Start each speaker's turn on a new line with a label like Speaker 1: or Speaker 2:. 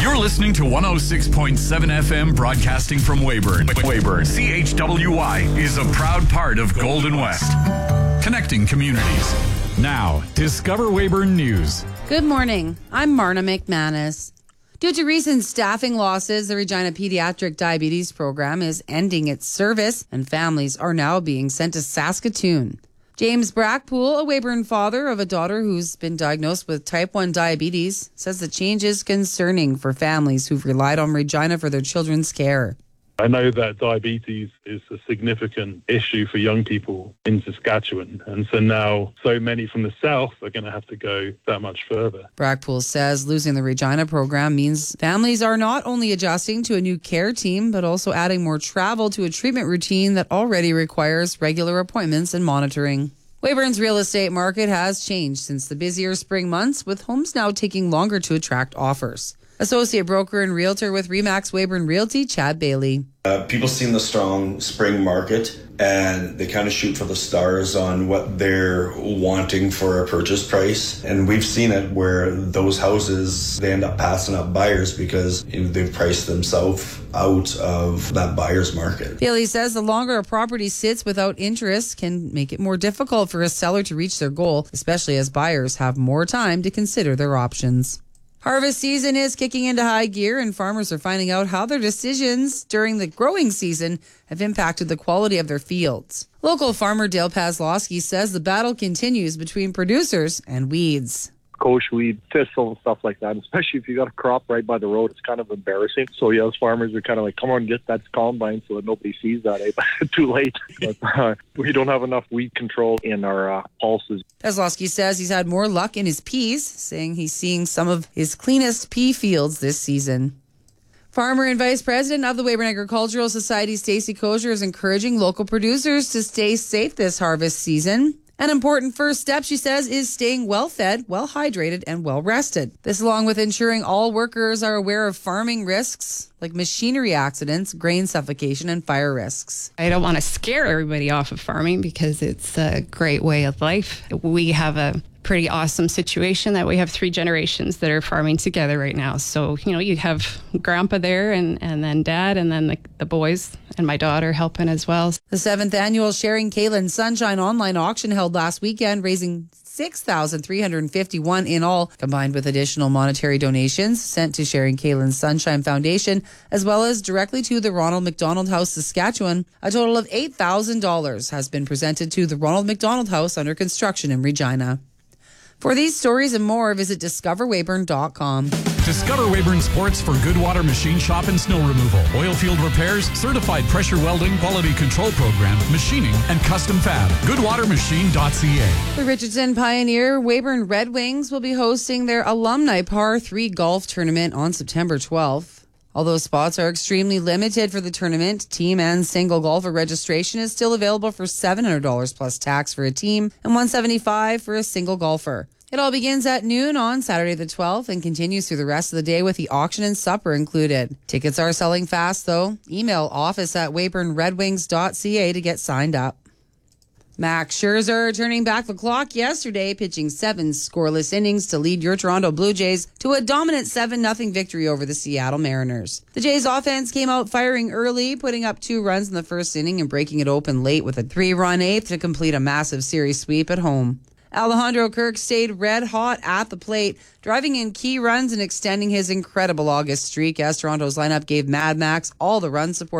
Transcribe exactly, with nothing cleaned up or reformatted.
Speaker 1: You're listening to one oh six point seven F M, broadcasting from Weyburn. Weyburn. C H W Y is a proud part of Golden West. Connecting communities. Now, Discover Weyburn News.
Speaker 2: Good morning. I'm Marna McManus. Due to recent staffing losses, the Regina Pediatric Diabetes Program is ending its service, and families are now being sent to Saskatoon. James Brackpool, a Weyburn father of a daughter who's been diagnosed with type one diabetes, says the change is concerning for families who've relied on Regina for their children's care.
Speaker 3: I know that diabetes is a significant issue for young people in Saskatchewan, and so now so many from the south are going to have to go that much further.
Speaker 2: Brackpool says losing the Regina program means families are not only adjusting to a new care team, but also adding more travel to a treatment routine that already requires regular appointments and monitoring. Weyburn's real estate market has changed since the busier spring months, with homes now taking longer to attract offers. Associate broker and realtor with Remax Weyburn Realty, Chad Bailey.
Speaker 4: Uh, people seen the strong spring market and they kind of shoot for the stars on what they're wanting for a purchase price. And we've seen it where those houses, they end up passing up buyers because you know, they've priced themselves out of that buyer's market.
Speaker 2: Bailey says the longer a property sits without interest can make it more difficult for a seller to reach their goal, especially as buyers have more time to consider their options. Harvest season is kicking into high gear, and farmers are finding out how their decisions during the growing season have impacted the quality of their fields. Local farmer Dale Pazlowski says the battle continues between producers and weeds.
Speaker 5: Koch weed, thistle, and stuff like that, especially if you got a crop right by the road. It's kind of embarrassing. So, yeah, as farmers are kind of like, come on, get that combine so that nobody sees that. Eh? Too late. But, uh, we don't have enough weed control in our uh, pulses.
Speaker 2: Pazlowski says he's had more luck in his peas, saying he's seeing some of his cleanest pea fields this season. Farmer and Vice President of the Weyburn Agricultural Society, Stacey Kosher, is encouraging local producers to stay safe this harvest season. An important first step, she says, is staying well-fed, well-hydrated, and well-rested. This, along with ensuring all workers are aware of farming risks like machinery accidents, grain suffocation, and fire risks.
Speaker 6: I don't want to scare everybody off of farming because it's a great way of life. We have a pretty awesome situation that we have three generations that are farming together right now. So, you know, you have grandpa there and, and then dad and then the, the boys and my daughter helping as well.
Speaker 2: The seventh annual Sharing Kaylin Sunshine online auction held last weekend, raising six thousand three hundred fifty-one in all, combined with additional monetary donations sent to Sharing Kaylin Sunshine Foundation, as well as directly to the Ronald McDonald House, Saskatchewan. A total of eight thousand dollars has been presented to the Ronald McDonald House under construction in Regina. For these stories and more, visit discover weyburn dot com.
Speaker 1: Discover Weyburn Sports for Goodwater Machine Shop and Snow Removal, oil field repairs, certified pressure welding, quality control program, machining, and custom fab. goodwater machine dot c a.
Speaker 2: The Richardson Pioneer Weyburn Red Wings will be hosting their alumni par three golf tournament on September twelfth. Although spots are extremely limited for the tournament, team and single golfer registration is still available for seven hundred dollars plus tax for a team and one hundred seventy-five dollars for a single golfer. It all begins at noon on Saturday the twelfth and continues through the rest of the day with the auction and supper included. Tickets are selling fast, though. Email office at weyburn red wings dot c a to get signed up. Max Scherzer turning back the clock yesterday, pitching seven scoreless innings to lead your Toronto Blue Jays to a dominant seven nothing victory over the Seattle Mariners. The Jays offense came out firing early, putting up two runs in the first inning and breaking it open late with a three-run eighth to complete a massive series sweep at home. Alejandro Kirk stayed red hot at the plate, driving in key runs and extending his incredible August streak as Toronto's lineup gave Mad Max all the run support